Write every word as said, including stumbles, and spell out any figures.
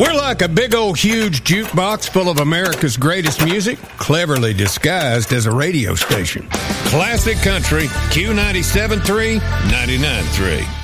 We're like a big old huge jukebox full of America's greatest music, cleverly disguised as a radio station. Classic Country, Q ninety-seven point three, ninety-nine point three.